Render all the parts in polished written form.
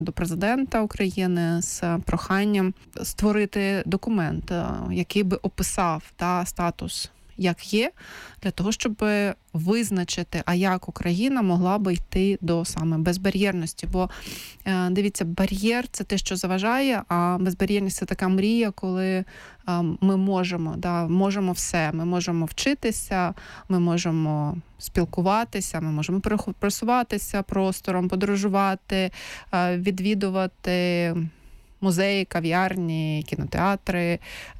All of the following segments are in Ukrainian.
до президента України з проханням створити документ, який би описав статус як є, для того, щоб визначити, а як Україна могла би йти до саме безбар'єрності. Бо, дивіться, бар'єр – це те, що заважає, а безбар'єрність – це така мрія, коли ми можемо все. Ми можемо вчитися, ми можемо спілкуватися, ми можемо пересуватися простором, подорожувати, відвідувати музеї, кав'ярні, кінотеатри,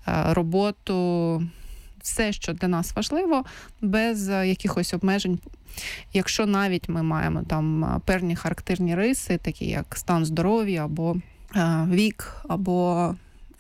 роботу, все, що для нас важливо, без якихось обмежень. Якщо навіть ми маємо там певні характерні риси, такі як стан здоров'я, або вік, або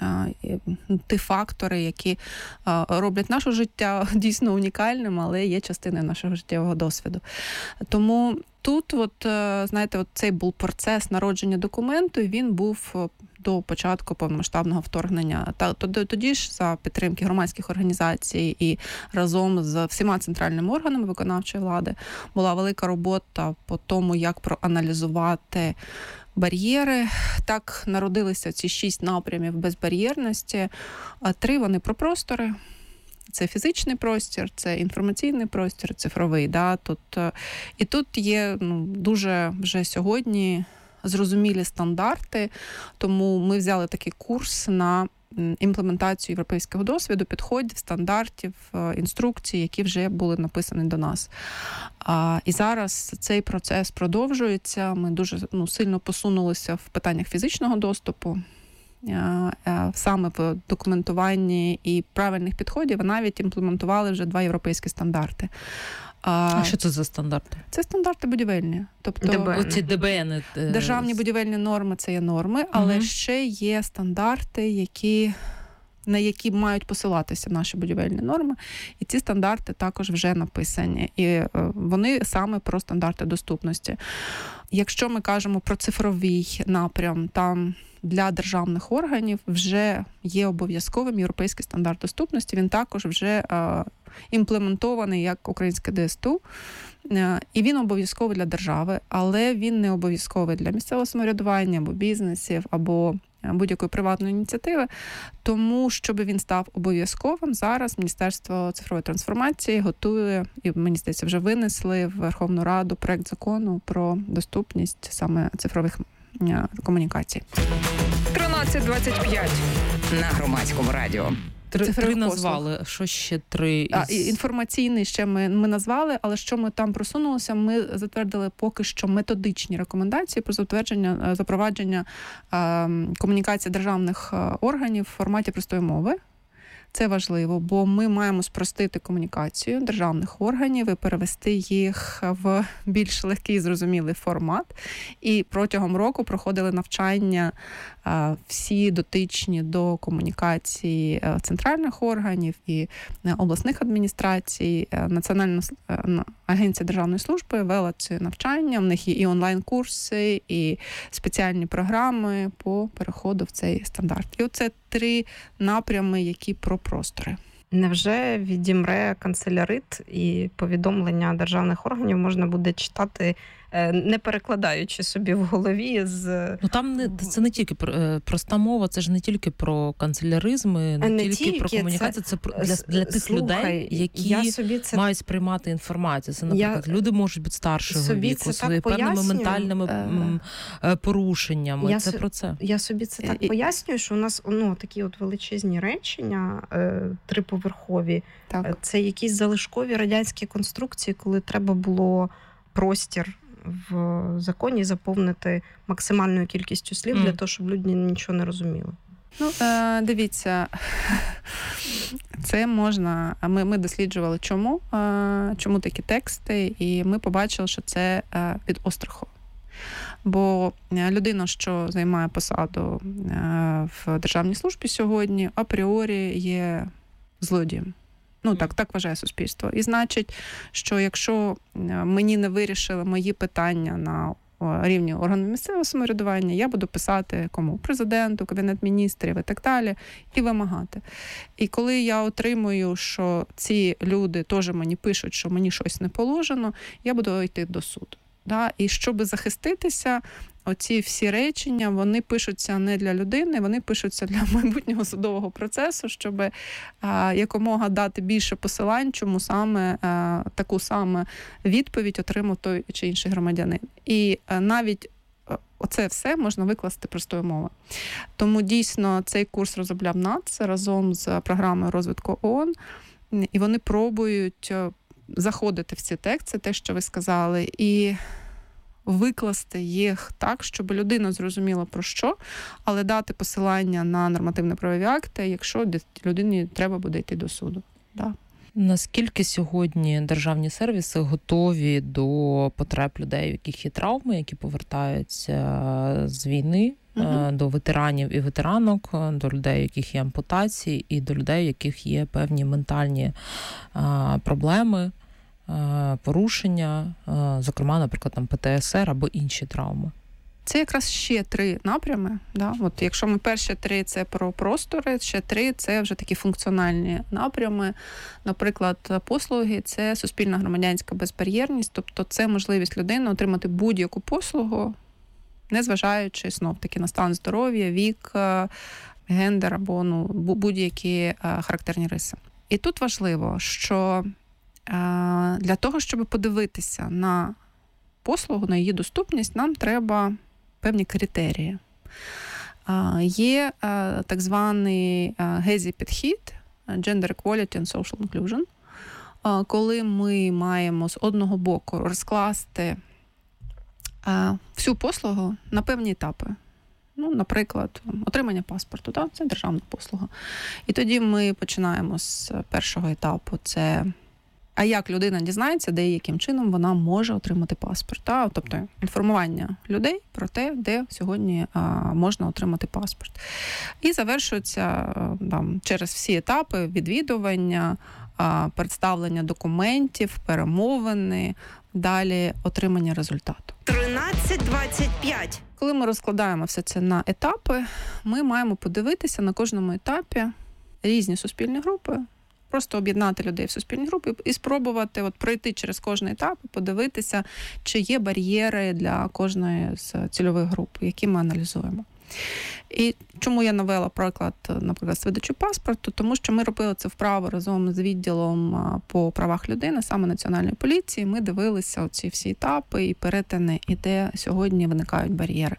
ті фактори, які роблять наше життя дійсно унікальним, але є частиною нашого життєвого досвіду. Тому тут, цей був процес народження документу, і він був до початку повномасштабного вторгнення. Тоді ж за підтримки громадських організацій і разом з всіма центральними органами виконавчої влади була велика робота по тому, як проаналізувати бар'єри. Так народилися ці 6 напрямів безбар'єрності. 3 вони про простори. Це фізичний простір, це інформаційний простір, цифровий. І тут є дуже вже сьогодні зрозумілі стандарти, тому ми взяли такий курс на імплементацію європейського досвіду, підходів, стандартів, інструкцій, які вже були написані до нас. І зараз цей процес продовжується. Ми дуже сильно посунулися в питаннях фізичного доступу, саме в документуванні і правильних підходів, а навіть імплементували вже 2 європейські стандарти. А що це за стандарти? Це стандарти будівельні. Тобто оці ДБН. Державні будівельні норми – це є норми, але ще є стандарти, на які мають посилатися наші будівельні норми. І ці стандарти також вже написані. І вони саме про стандарти доступності. Якщо ми кажемо про цифровий напрям, там для державних органів вже є обов'язковим європейський стандарт доступності. Він також вже імплементований як українське ДСТУ. І він обов'язковий для держави, але він не обов'язковий для місцевого самоврядування або бізнесів, або будь-якої приватної ініціативи. Тому, щоб він став обов'язковим, зараз Міністерство цифрової трансформації готує, і, мені здається, вже винесли в Верховну Раду проект закону про доступність саме цифрових комунікацій. 13:25 на Громадському радіо. 3 назвали. Що ще 3? Інформаційний ще ми назвали, але що ми там просунулися, ми затвердили поки що методичні рекомендації про запровадження комунікації державних органів в форматі простої мови. Це важливо, бо ми маємо спростити комунікацію державних органів і перевести їх в більш легкий, зрозумілий формат. І протягом року проходили навчання всі дотичні до комунікації центральних органів і обласних адміністрацій. Національна агенція державної служби вела ці навчання. В них є і онлайн-курси, і спеціальні програми по переходу в цей стандарт. І оце 3 напрями, які про простори. Невже відімре канцелярит і повідомлення державних органів можна буде читати, не перекладаючи собі в голові це не тільки проста мова, це ж не тільки про канцеляризм, не тільки про комунікацію, це для тих людей, які мають сприймати інформацію. Це, наприклад, люди можуть бути старшого віку, з певними ментальними порушеннями. Це про це. Я собі це так пояснюю, що у нас такі величезні речення, 3-поверхові. Так. Це якісь залишкові радянські конструкції, коли треба було простір в законі заповнити максимальною кількістю слів для того, щоб люди нічого не розуміли. Дивіться, це можна... Ми досліджували, чому такі тексти, і ми побачили, що це від остраху. Бо людина, що займає посаду в державній службі сьогодні, апріорі є злодієм. Так вважає суспільство. І значить, що якщо мені не вирішили мої питання на рівні органів місцевого самоврядування, я буду писати кому? Президенту, Кабінет міністрів і так далі, і вимагати. І коли я отримую, що ці люди теж мені пишуть, що мені щось не положено, я буду йти до суду. Да? І щоб захиститися, оці всі речення, вони пишуться не для людини, вони пишуться для майбутнього судового процесу, щоб якомога дати більше посилань, чому саме таку саме відповідь отримав той чи інший громадянин. І навіть оце все можна викласти простою мовою. Тому дійсно цей курс розробляв НАЦ разом з програмою розвитку ООН, і вони пробують заходити в ці тексти, те, що ви сказали, і викласти їх так, щоб людина зрозуміла про що, але дати посилання на нормативно-правові акти, якщо людині треба буде йти до суду. Да. Наскільки сьогодні державні сервіси готові до потреб людей, у яких є травми, які повертаються з війни, до ветеранів і ветеранок, до людей, у яких є ампутації, і до людей, у яких є певні ментальні проблеми, порушення, зокрема, наприклад, там ПТСР або інші травми? Це якраз ще 3 напрями. Да? От якщо ми перші 3 – це про простори, ще 3 – це вже такі функціональні напрями. Наприклад, послуги – це суспільна громадянська безбар'єрність, тобто це можливість людини отримати будь-яку послугу, незважаючи знов-таки на стан здоров'я, вік, гендер або будь-які характерні риси. І тут важливо, що для того, щоб подивитися на послугу, на її доступність, нам треба певні критерії. Є так званий ГЕЗІ-підхід, Gender Equality and Social Inclusion, коли ми маємо з одного боку розкласти всю послугу на певні етапи. Наприклад, отримання паспорту, так? Це державна послуга. І тоді ми починаємо з першого етапу. Це а як людина дізнається, де і яким чином вона може отримати паспорт. Тобто інформування людей про те, де сьогодні можна отримати паспорт. І завершується через всі етапи відвідування, представлення документів, перемовини, далі отримання результату. 13:25. Коли ми розкладаємо все це на етапи, ми маємо подивитися на кожному етапі різні суспільні групи, просто об'єднати людей в суспільні групи і спробувати пройти через кожний етап і подивитися, чи є бар'єри для кожної з цільових груп, які ми аналізуємо. І чому я навела приклад, наприклад, з видачі паспорту? Тому що ми робили це вправо разом з відділом по правах людини, саме Національної поліції. Ми дивилися оці всі етапи і перетини, і де сьогодні виникають бар'єри.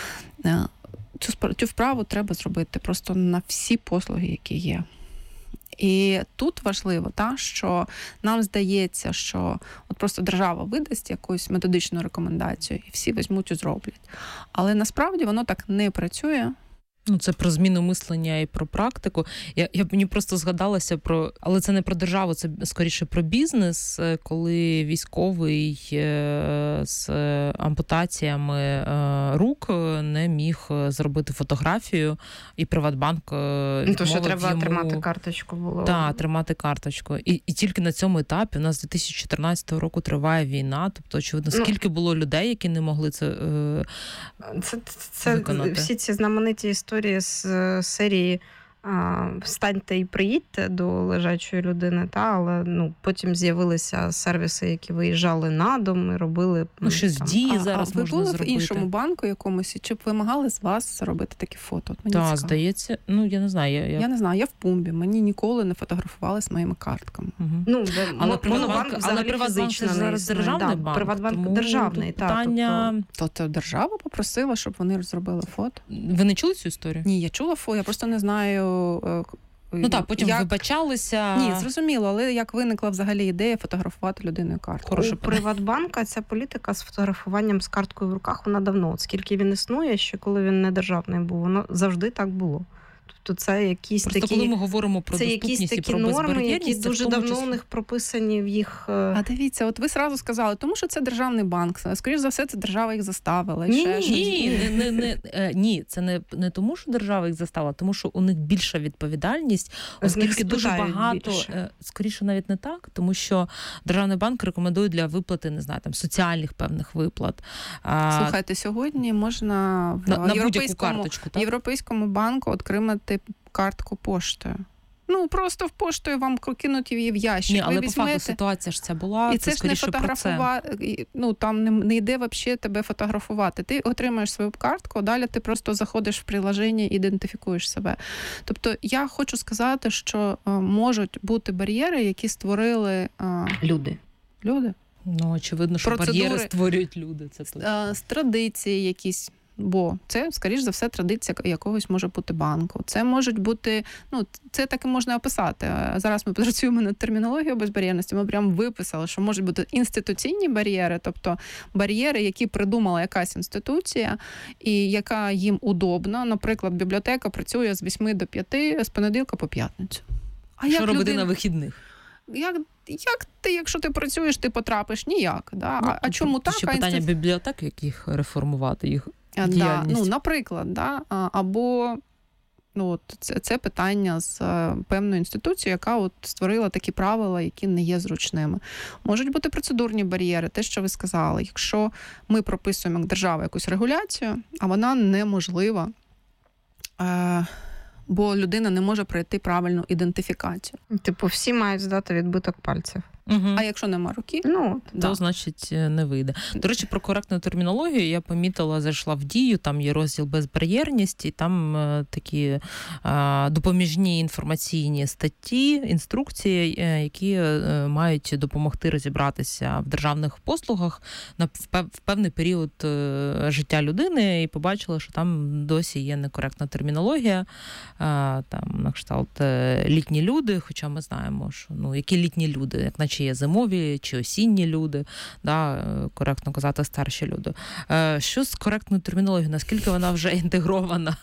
Цю вправу треба зробити просто на всі послуги, які є. І тут важливо, що нам здається, що просто держава видасть якусь методичну рекомендацію і всі візьмуть і зроблять. Але насправді воно так не працює. Це про зміну мислення і про практику. Мені просто згадалося але це не про державу, це скоріше про бізнес, коли військовий з ампутаціями рук не міг зробити фотографію, і Приватбанк то, що треба тримати карточку було. Так, тримати карточку. І тільки на цьому етапі у нас з 2014 року триває війна, тобто, очевидно, скільки було людей, які не могли це виконати. Всі ці знамениті історії з серії «Встаньте і приїдьте» до лежачої людини, але потім з'явилися сервіси, які виїжджали на дом і робили... Щось дії зараз можна зробити. Ви були в іншому банку якомусь, чи б вимагали з вас зробити такі фото? Так, здається, я не знаю. Я не знаю, я в Пумбі, мені ніколи не фотографували з моїми картками. Угу. Але Приватбанк це зараз державний банк. Приватбанк державний, питання... Тобто держава попросила, щоб вони зробили фото? Ви не чули цю історію? Ні, я чула фото, я просто не знаю... Потім вибачалися. Ні, зрозуміло, але як виникла взагалі ідея фотографувати людиною картку? У Приватбанка ця політика з фотографуванням з карткою в руках, вона давно. Скільки він існує, ще коли він не державний був, воно завжди так було. Тобто це якісь просто коли ми говоримо про доступність і про безбар'єрність, норми, які дуже давно у них прописані в їх... А дивіться, от ви сразу сказали, тому що це державний банк. Скоріше за все, це держава їх заставила. Ні, це не тому, що держава їх заставила, тому що у них більша відповідальність, оскільки дуже багато, скоріше навіть не так, тому що державний банк рекомендує для виплати, не знаю, соціальних певних виплат. Слухайте, сьогодні можна на будь-яку карточку, в Європейському банку отримати картку поштою. Просто в поштою вам кинуть її в ящик. Ні, але по факту ситуація ж ця була. І це ж не фотографувати, там не йде взагалі тебе фотографувати. Ти отримаєш свою картку, далі ти просто заходиш в приложення і ідентифікуєш себе. Тобто я хочу сказати, що можуть бути бар'єри, які створили люди. Очевидно, що бар'єри створюють люди. Це з традиції якісь. Бо це, скоріш за все, традиція якогось може бути банку. Це можуть бути, це так і можна описати. Зараз ми працюємо над термінологією безбар'єрності, ми прямо виписали, що можуть бути інституційні бар'єри, тобто бар'єри, які придумала якась інституція і яка їм удобна. Наприклад, бібліотека працює з 8 до 5, з понеділка по п'ятницю. Що робити на вихідних? Якщо ти працюєш, ти потрапиш ніяк. Да? А чому так? Ще питання бібліотек, яких реформувати їх діяльність. Наприклад, да? Або це питання з певною інституцією, яка створила такі правила, які не є зручними. Можуть бути процедурні бар'єри, те, що ви сказали. Якщо ми прописуємо як держава якусь регуляцію, а вона неможлива, бо людина не може пройти правильну ідентифікацію. Всі мають здати відбиток пальців. Угу. А якщо нема руки, то значить не вийде. До речі, про коректну термінологію я помітила, зайшла в Дію, там є розділ безбар'єрність, і там такі допоміжні інформаційні статті, інструкції, які мають допомогти розібратися в державних послугах в певний період життя людини, і побачила, що там досі є некоректна термінологія, там на кшталт літні люди, хоча ми знаємо, що які літні люди, як наче чи є зимові, чи осінні люди, коректно казати старші люди. Що з коректною термінологією? Наскільки вона вже інтегрована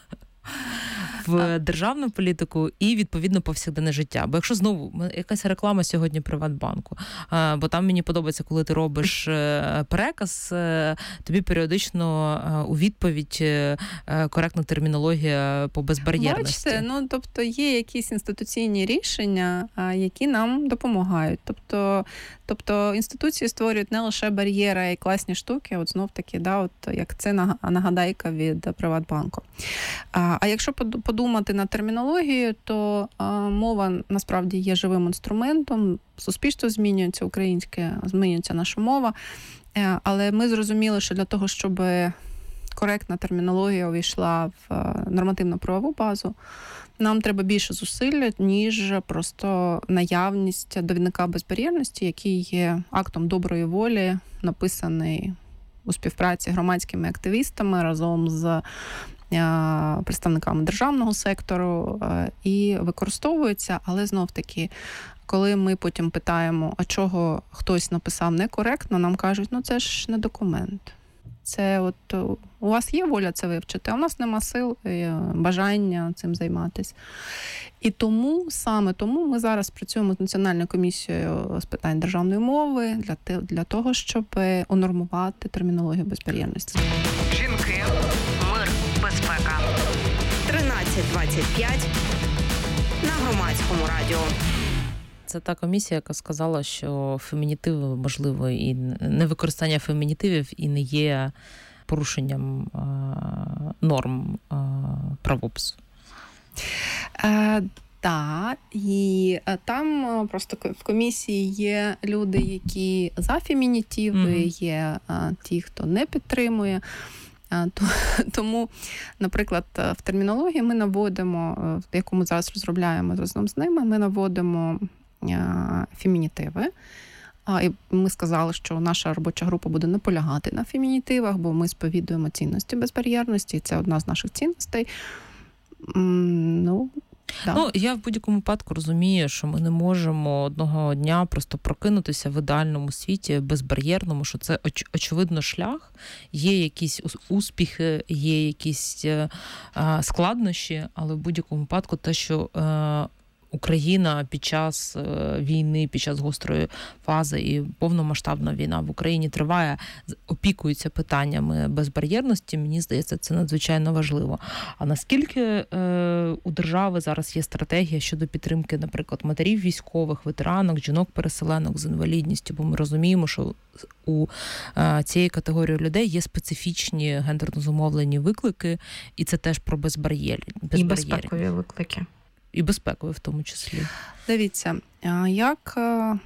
в державну політику і, відповідно, повсякденне життя? Бо якщо знову, якась реклама сьогодні Приватбанку, бо там мені подобається, коли ти робиш переказ, тобі періодично у відповідь коректна термінологія по безбар'єрності. Бачите, тобто є якісь інституційні рішення, які нам допомагають. Тобто інституції створюють не лише бар'єри, а й класні штуки, знов-таки, як це нагадайка від Приватбанку. А якщо подумати на термінологію, то мова насправді є живим інструментом, суспільство змінюється, українське, змінюється наша мова, але ми зрозуміли, що для того, щоб коректна термінологія увійшла в нормативно-правову базу, нам треба більше зусиль, ніж просто наявність довідника безбар'єрності, який є актом доброї волі, написаний у співпраці з громадськими активістами разом з представниками державного сектору і використовується, але знов-таки, коли ми потім питаємо, а чого хтось написав некоректно, нам кажуть, це ж не документ. Це у вас є воля це вивчити, а у нас нема сил і бажання цим займатися. І саме тому ми зараз працюємо з Національною комісією з питань державної мови для того, щоб унормувати термінологію безбар'єрності. Жінки, мир, безпека. 13:25 на Громадському радіо. Це та комісія, яка сказала, що фемінітиви, можливо, і невикористання фемінітивів і не є порушенням норм правопису. Так, і там просто в комісії є люди, які за фемінітиви, є ті, хто не підтримує. Тому, наприклад, в термінології ми наводимо, яку ми зараз розробляємо разом з ними, ми наводимо фемінітиви. І ми сказали, що наша робоча група буде наполягати на фемінітивах, бо ми сповідуємо цінності безбар'єрності, і це одна з наших цінностей. Я в будь-якому випадку розумію, що ми не можемо одного дня просто прокинутися в ідеальному світі безбар'єрному, що це очевидно шлях, є якісь успіхи, є якісь складнощі, але в будь-якому випадку те, що Україна під час війни, під час гострої фази і повномасштабна війна в Україні триває, опікується питаннями безбар'єрності, мені здається, це надзвичайно важливо. А наскільки у держави зараз є стратегія щодо підтримки, наприклад, матерів військових, ветеранок, жінок-переселенок з інвалідністю, бо ми розуміємо, що у цієї категорії людей є специфічні гендерно зумовлені виклики, і це теж про безбар'єрність. І безпекові виклики. і безпековий в тому числі. Дивіться, як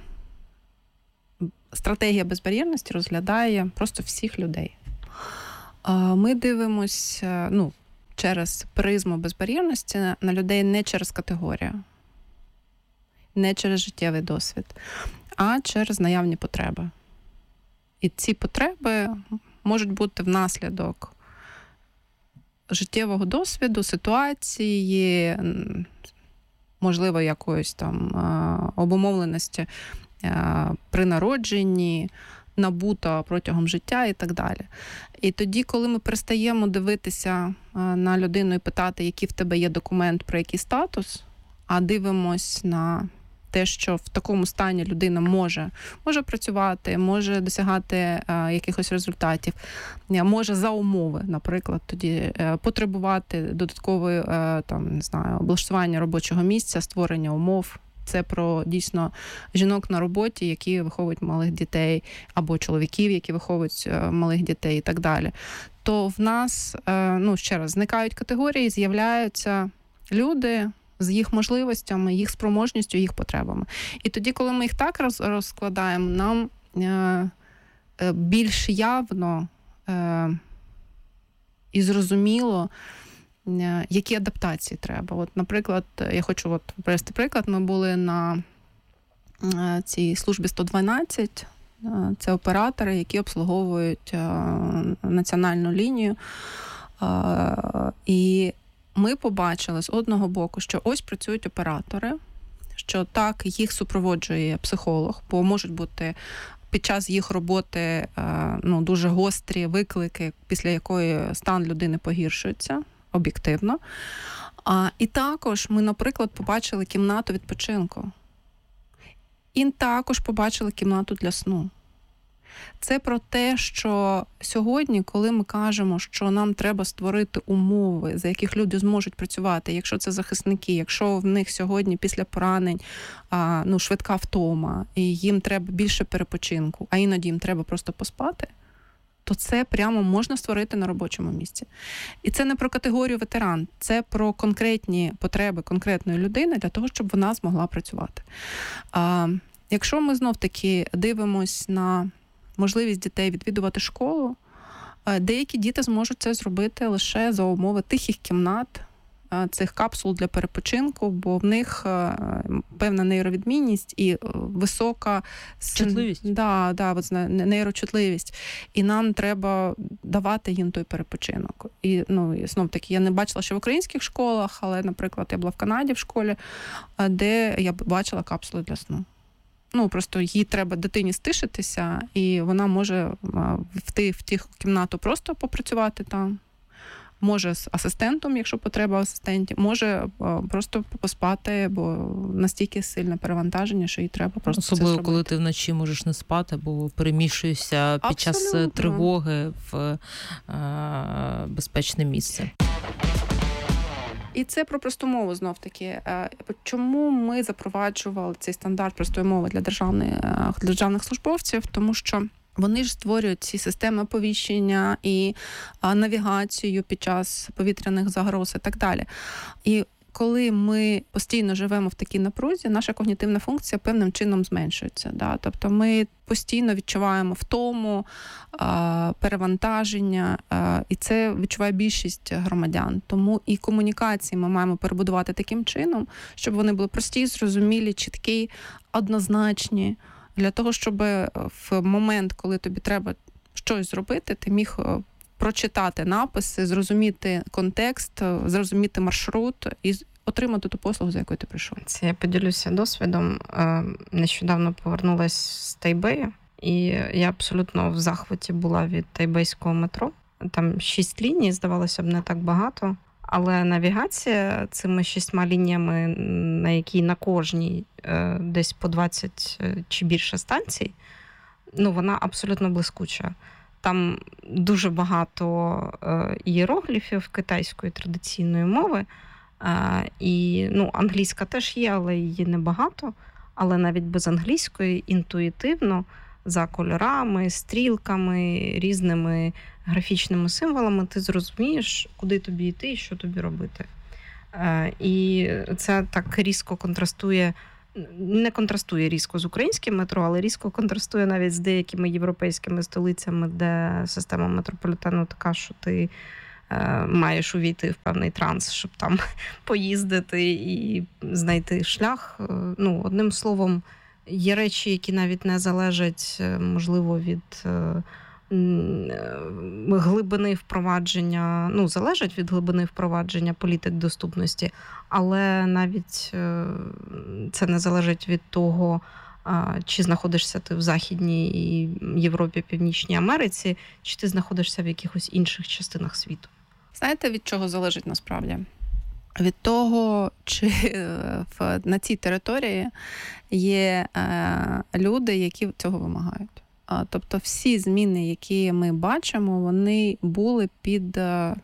стратегія безбар'єрності розглядає просто всіх людей. Ми дивимося, через призму безбар'єрності на людей не через категорію, не через життєвий досвід, а через наявні потреби. І ці потреби можуть бути внаслідок життєвого досвіду, ситуації, можливо, якоїсь там обумовленості при народженні, набута протягом життя і так далі. І тоді, коли ми перестаємо дивитися на людину і питати, який в тебе є документ, про який статус, а дивимось на те, що в такому стані людина може працювати, може досягати якихось результатів, може за умови, наприклад, тоді потребувати додаткової облаштування робочого місця, створення умов. Це про, дійсно, жінок на роботі, які виховують малих дітей, або чоловіків, які виховують малих дітей і так далі. То в нас, ще раз, зникають категорії, з'являються люди з їх можливостями, їх спроможністю, їх потребами. І тоді, коли ми їх так розкладаємо, нам більш явно і зрозуміло, які адаптації треба. От, наприклад, я хочу привести приклад. Ми були на цій службі 112. Це оператори, які обслуговують національну лінію. І ми побачили з одного боку, що ось працюють оператори, що так, їх супроводжує психолог, бо можуть бути під час їх роботи дуже гострі виклики, після якої стан людини погіршується об'єктивно. І також ми, наприклад, побачили кімнату відпочинку. І також побачили кімнату для сну. Це про те, що сьогодні, коли ми кажемо, що нам треба створити умови, за яких люди зможуть працювати, якщо це захисники, якщо в них сьогодні після поранень швидка втома, і їм треба більше перепочинку, а іноді їм треба просто поспати, то це прямо можна створити на робочому місці. І це не про категорію ветеран, це про конкретні потреби конкретної людини для того, щоб вона змогла працювати. Якщо ми знов-таки дивимось на можливість дітей відвідувати школу, деякі діти зможуть це зробити лише за умови тихих кімнат, цих капсул для перепочинку, бо в них певна нейровідмінність і висока чутливість. Нейрочутливість. І нам треба давати їм той перепочинок. І знов-таки, я не бачила ще в українських школах, але, наприклад, я була в Канаді в школі, де я бачила капсули для сну. Просто їй треба дитині стишитися, і вона може в тих кімнату просто попрацювати там. Може з асистентом, якщо потреба асистентів, може просто поспати, бо настільки сильне перевантаження, що їй треба просто особливо, це зробити. Коли ти вночі можеш не спати, бо переміщуєшся під час тривоги в безпечне місце. І це про просту мову знов-таки. Чому ми запроваджували цей стандарт простої мови для державних службовців? Тому що вони ж створюють ці системи оповіщення і навігацію під час повітряних загроз і так далі. І коли ми постійно живемо в такій напрузі, наша когнітивна функція певним чином зменшується. Да? Тобто ми постійно відчуваємо втому, перевантаження, і це відчуває більшість громадян. Тому і комунікації ми маємо перебудувати таким чином, щоб вони були прості, зрозумілі, чіткі, однозначні, для того, щоб в момент, коли тобі треба щось зробити, ти міг прочитати написи, зрозуміти контекст, зрозуміти маршрут і отримати ту послугу, за якою ти прийшов. Це я поділюся досвідом. Нещодавно повернулась з Тайбею, і я абсолютно в захваті була від тайбейського метро. Там 6 ліній, здавалося б, не так багато. Але навігація цими 6 лініями, на якій на кожній десь по 20 чи більше станцій, вона абсолютно блискуча. Там дуже багато ієрогліфів китайської традиційної мови. І англійська теж є, але її небагато. Але навіть без англійської інтуїтивно за кольорами, стрілками, різними графічними символами ти зрозумієш, куди тобі йти і що тобі робити. І це так різко контрастує, не контрастує різко з українським метро, але різко контрастує навіть з деякими європейськими столицями, де система метрополітену така, що ти маєш увійти в певний транс, щоб там поїздити і знайти шлях. Ну, одним словом, є речі, які навіть не залежать, можливо, від глибини впровадження, ну, залежать від глибини впровадження політик доступності, але навіть це не залежить від того, чи знаходишся ти в Західній Європі, Північній Америці, чи ти знаходишся в якихось інших частинах світу. Знаєте, від чого залежить насправді? Від того, чи на цій території є люди, які цього вимагають. Тобто всі зміни, які ми бачимо, вони були під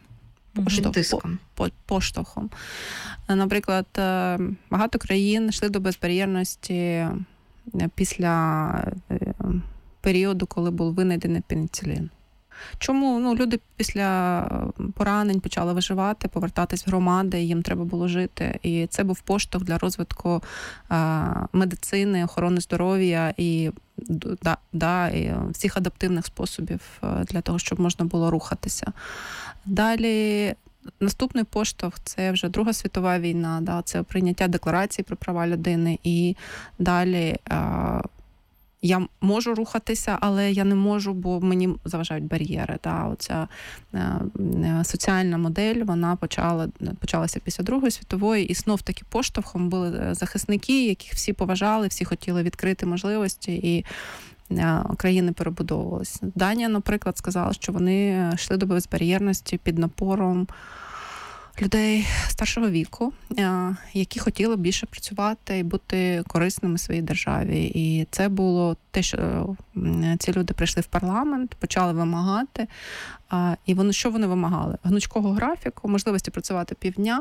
поштовхом. Наприклад, багато країн йшли до безбар'єрності після періоду, коли був винайдений пеніцилін. Чому? Ну, люди після поранень почали виживати, повертатись в громади, їм треба було жити. І це був поштовх для розвитку медицини, охорони здоров'я і всіх адаптивних способів для того, щоб можна було рухатися. Далі наступний поштовх – це вже Друга світова війна, це прийняття декларації про права людини. І далі я можу рухатися, але я не можу, бо мені заважають бар'єри. Оця соціальна модель, вона почалася після Другої світової, і знов-таки поштовхом були захисники, яких всі поважали, всі хотіли відкрити можливості, і країни перебудовувалися. Данія, наприклад, сказала, що вони йшли до безбар'єрності під напором людей старшого віку, які хотіли більше працювати і бути корисними своїй державі. І це було те, що ці люди прийшли в парламент, почали вимагати. І що вони вимагали? Гнучкого графіку, можливості працювати півдня,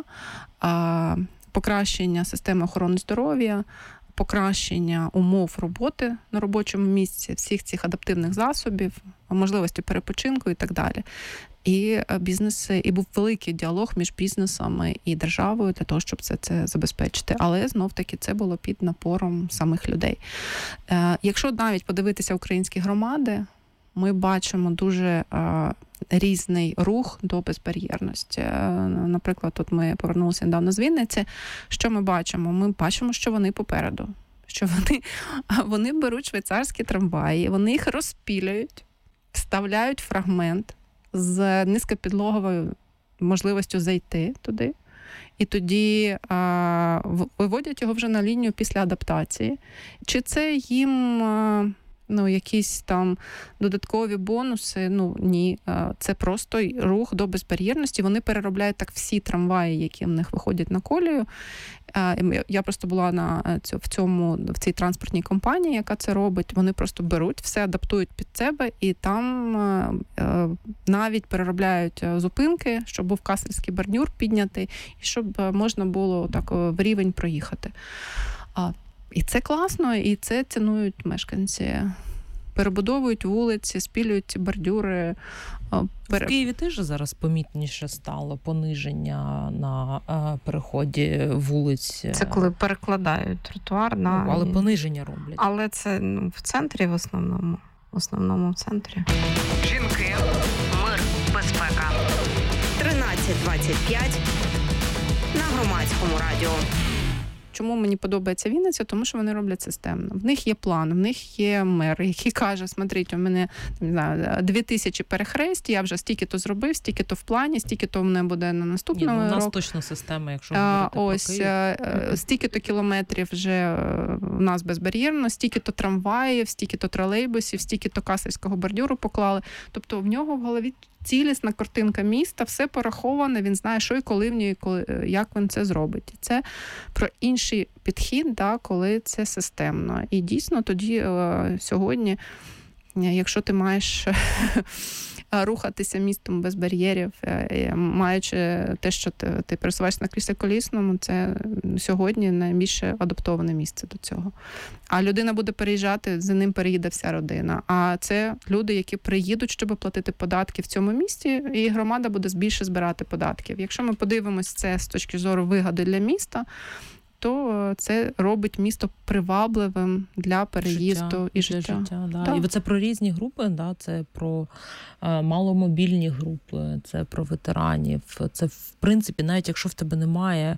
покращення системи охорони здоров'я, покращення умов роботи на робочому місці, всіх цих адаптивних засобів, можливості перепочинку і так далі. І бізнеси, і був великий діалог між бізнесами і державою для того, щоб це забезпечити. Але знов-таки це було під напором самих людей. Якщо навіть подивитися українські громади, ми бачимо дуже різний рух до безбар'єрності. Наприклад, тут ми повернулися недавно з Вінниці. Що ми бачимо? Ми бачимо, що вони попереду. Що вони беруть швейцарські трамваї, вони їх розпілюють, вставляють фрагмент з низькопідлоговою можливістю зайти туди. І тоді виводять його вже на лінію після адаптації. Чи це їм якісь там додаткові бонуси? Ні. Це просто рух до безбар'єрності. Вони переробляють так всі трамваї, які в них виходять на колію. Я просто була в цій транспортній компанії, яка це робить. Вони просто беруть, все адаптують під себе, і там навіть переробляють зупинки, щоб був касельський бордюр піднятий, і щоб можна було так в рівень проїхати. І це класно, і це цінують мешканці. Перебудовують вулиці, спілюють ці бордюри. В Києві теж зараз помітніше стало пониження на переході вулиць. Це коли перекладають тротуар на... але пониження роблять. Але це в центрі в основному. В основному в центрі. Жінки, мир, безпека. 13:25 на Громадському радіо. Чому мені подобається Вінниця? Тому що вони роблять системно. В них є план, в них є мер, який каже, смотрите, у мене 2000 перехресть, я вже стільки-то зробив, стільки-то в плані, стільки-то в мене буде на наступному року. У нас точно система, якщо говорити про Київ. Стільки-то кілометрів вже в нас безбар'єрно, стільки-то трамваїв, стільки-то тролейбусів, стільки-то касельського бордюру поклали. Тобто в нього в голові цілісна картинка міста, все пораховане, він знає, що і коли в ній, як він це зробить. І це про інший підхід, коли це системно. І дійсно тоді сьогодні, якщо ти маєш рухатися містом без бар'єрів, маючи те, що ти пересуваєшся на кріслі колісному, це сьогодні найбільше адаптоване місце до цього. А людина буде переїжджати, за ним переїде вся родина. А це люди, які приїдуть, щоб платити податки в цьому місті, і громада буде більше збирати податків. Якщо ми подивимось це з точки зору вигоди для міста, то це робить місто привабливим для переїзду і життя. Да. І це про різні групи, да? Це про маломобільні групи, це про ветеранів. Це, в принципі, навіть якщо в тебе немає,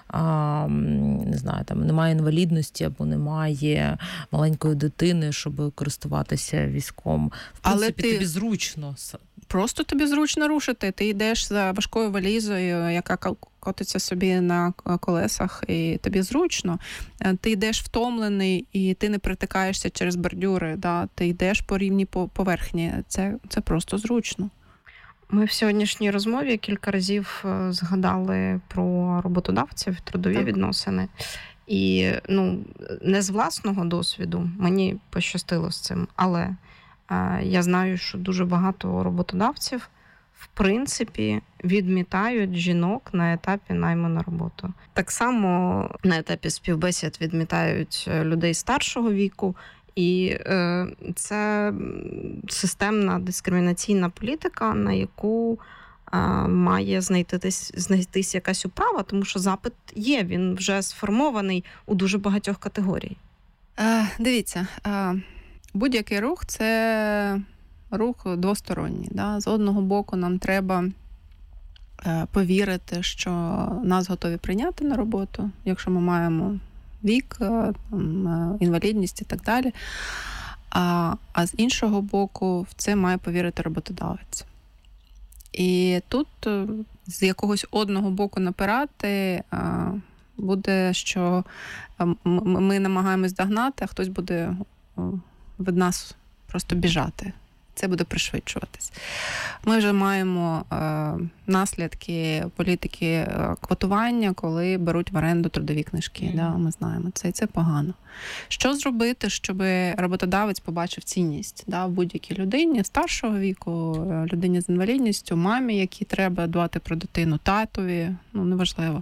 не знаю, там немає інвалідності або немає маленької дитини, щоб користуватися візком. В принципі, але тобі зручно. Просто тобі зручно рушити. Ти йдеш за важкою валізою, яка котиться собі на колесах, і тобі зручно. Ти йдеш втомлений, і ти не притикаєшся через бордюри. Да? Ти йдеш по рівній поверхні. Це просто зручно. Ми в сьогоднішній розмові кілька разів згадали про роботодавців, трудові відносини. І не з власного досвіду, мені пощастило з цим, але я знаю, що дуже багато роботодавців, в принципі, відмітають жінок на етапі найму на роботу. Так само на етапі співбесід відмітають людей старшого віку, і це системна дискримінаційна політика, на яку має знайтись якась управа, тому що запит є, він вже сформований у дуже багатьох категорій. Дивіться, будь-який рух – це рух двосторонній. Да? З одного боку нам треба повірити, що нас готові прийняти на роботу, якщо ми маємо вік, інвалідність і так далі. А з іншого боку, в це має повірити роботодавець. І тут з якогось одного боку напирати буде, що ми намагаємось догнати, а хтось буде від нас просто біжати. Це буде пришвидшуватись. Ми вже маємо наслідки політики квотування, коли беруть в оренду трудові книжки. Да, ми знаємо це, і це погано. Що зробити, щоб роботодавець побачив цінність в будь-якій людині старшого віку, людині з інвалідністю, мамі, якій треба дбати про дитину, татові, неважливо.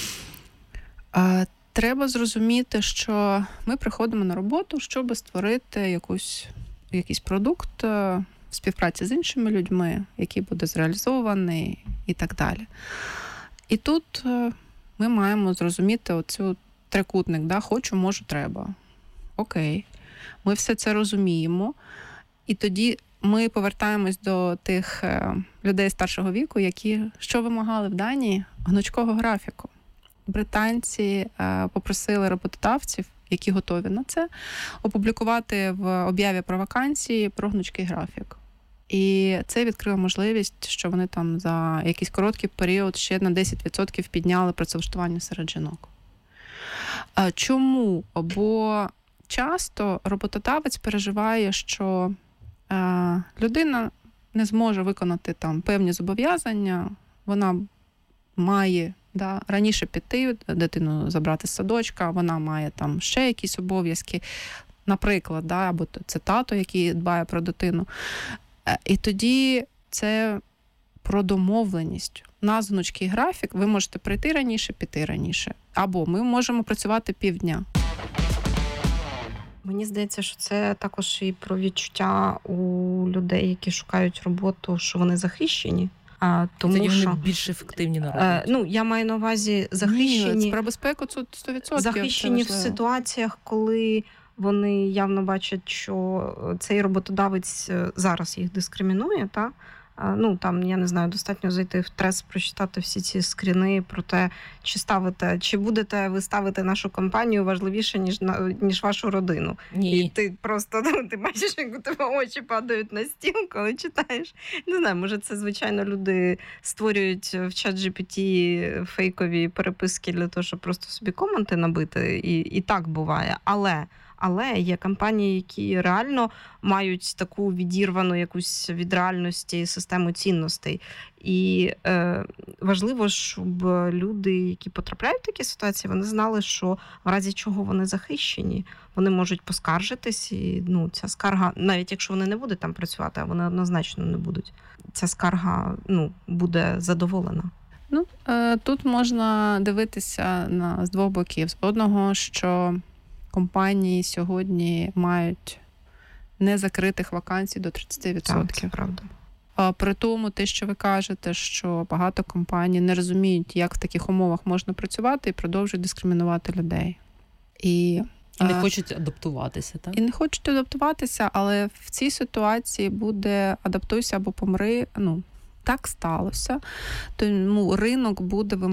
Треба зрозуміти, що ми приходимо на роботу, щоб створити якийсь продукт в співпраці з іншими людьми, який буде зреалізований і так далі. І тут ми маємо зрозуміти оцю трикутник, да? Хочу, можу, треба. Окей. Ми все це розуміємо. І тоді ми повертаємось до тих людей старшого віку, які що вимагали в Данії? Гнучкого графіку. Британці попросили роботодавців, які готові на це, опублікувати в об'яві про вакансії про гнучкий графік. І це відкрило можливість, що вони там за якийсь короткий період ще на 10% підняли працевлаштування серед жінок. Чому? Бо часто роботодавець переживає, що людина не зможе виконати там певні зобов'язання, вона має раніше піти, дитину забрати з садочка, вона має там ще якісь обов'язки, наприклад, або це тато, який дбає про дитину. І тоді це про домовленість. У нас гнучкий графік, ви можете прийти раніше, піти раніше. Або ми можемо працювати півдня. Мені здається, що це також і про відчуття у людей, які шукають роботу, що вони захищені. Тому тоді вони що більш ефективні на роботі. Я маю на увазі захищені. Ні, про безпеку це 100%. Захищені в ситуаціях, коли вони явно бачать, що цей роботодавець зараз їх дискримінує, та? Там, я не знаю, достатньо зайти в Трес, прочитати всі ці скріни про те, чи будете ви ставити нашу компанію важливіше, ніж вашу родину. Ні. І ти просто, ти бачиш, як у тебе очі падають на стіл, коли читаєш. Не знаю, може це, звичайно, люди створюють в чат-GPT фейкові переписки для того, щоб просто собі коменти набити. І так буває. Але є компанії, які реально мають таку відірвану якусь від реальності систему цінностей. І важливо, щоб люди, які потрапляють в такі ситуації, вони знали, що в разі чого вони захищені, вони можуть поскаржитись, і ця скарга, навіть якщо вони не будуть там працювати, а вони однозначно не будуть, ця скарга буде задоволена. Тут можна дивитися з двох боків. З одного, що компанії сьогодні мають незакритих вакансій до 30%. Так, це правда. При тому, те, що ви кажете, що багато компаній не розуміють, як в таких умовах можна працювати, і продовжують дискримінувати людей. І не хочуть адаптуватися, так? І не хочуть адаптуватися, але в цій ситуації буде адаптуйся або помри, так сталося. Тому ринок буде